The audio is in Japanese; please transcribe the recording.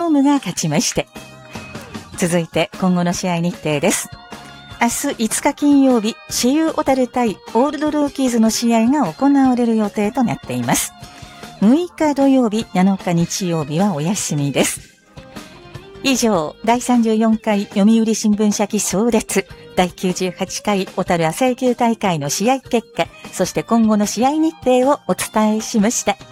ームが勝ちました。続いて今後の試合日程です。明日5日金曜日、私有小樽対オールドルーキーズの試合が行われる予定となっています。6日土曜日、7日日曜日はお休みです。以上、第34回読売新聞社記総列第98回小樽朝野球大会の試合結果、そして今後の試合日程をお伝えしました。